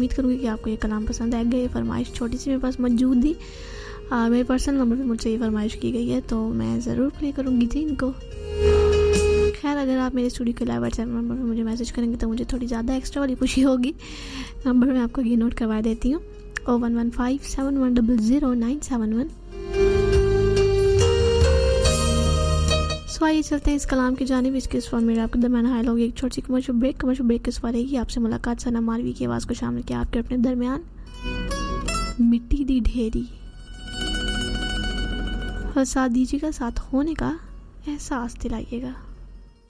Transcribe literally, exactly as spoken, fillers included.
उम्मीद करूँगी कि आपको ये कलाम पसंद आएगा। ये फरमाइश छोटी सी मेरे पास मौजूद थी, आ, मेरे पर्सनल नंबर पे मुझसे ये फरमाइश की गई है, तो मैं ज़रूर प्ले करूँगी जी इनको। खैर अगर आप मेरे स्टूडियो के लाइव व्हाट्सएप नंबर पर मुझे मैसेज करेंगे तो मुझे थोड़ी ज़्यादा एक्स्ट्रा वाली खुशी होगी। नंबर मैं आपको ये नोट करवा देती हूँ, ओ one one five seven one double zero nine seven one. सो आइए चलते हैं इस कलाम की जानिब। इसके इस फॉर्म में आपके दरमियान हाल होगी एक छोटी सी कमर्शियल ब्रेक। कमर्शियल ब्रेक के सवाल रहेगी आपसे मुलाकात सना मालवी की आवाज़ को शामिल किया आपके अपने दरमियान मिट्टी दी ढेरी। और साथ दीजिएगा, साथ होने का एहसास दिलाइएगा।